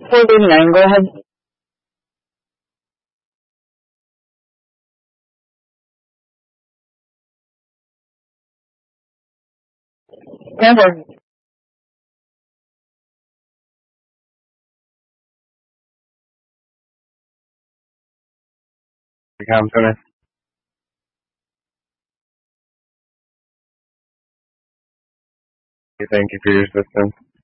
49, go ahead. Never. Confident. Thank you for your assistance.